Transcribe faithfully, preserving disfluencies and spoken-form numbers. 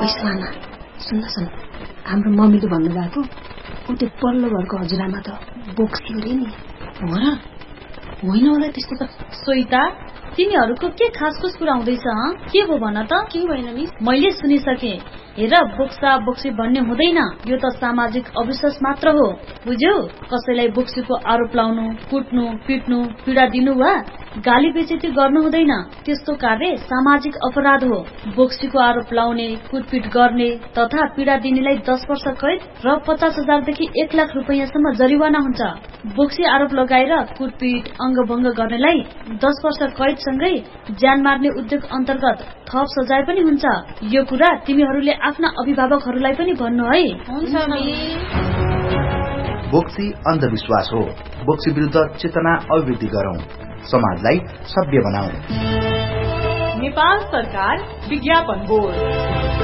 फैसलाना सुन्न सुन, हाम्रो मम्मीले भन्नुभएको उतै पल्लो घरको हजुरआमा त बोक्सी हो रे नि। हो र? होइन होला त्यस्तो त। सोइता, तिमीहरूको के खासखुस कुरा हुँदैछ? के हो भन त? के भएन मिस? मैले सुनिसके। हेर, बोक्सा बोक्सी भन्ने हुँदैन, यो त सामाजिक अविश्वास मात्र हो, बुझ्यौ? कसैलाई बोक्सीको आरोप लाउनु, कुट्नु, पिट्नु, पीडा दिनु वा गाली बेइज्जती गर्नु हुँदैन। त्यस्तो कार्य सामाजिक अपराध हो। बोक्सीको आरोप लाउने, कुटपिट गर्ने तथा पीडा दिनेलाई दस वर्ष कैद र पचास हजारदेखि एक लाख रुपियाँसम्म जरिवाना हुन्छ। बोक्सी आरोप लगाएर कुटपिट, अङ्गभङ्ग गर्नेलाई दस वर्ष कैदसँगै ज्यान मार्ने उद्योग अन्तर्गत थप सजाय पनि हुन्छ। यो कुरा तिमीहरूले आफ्ना अभिभावकहरूलाई पनि भन्नु है। हुन्छ मिस। बोक्सी अन्धविश्वास हो। बोक्सी विरुद्ध चेतना अभिवृद्धि गरौं, समाजलाई सभ्य बनाऊ। नेपाल सरकार विज्ञापन बोर्ड।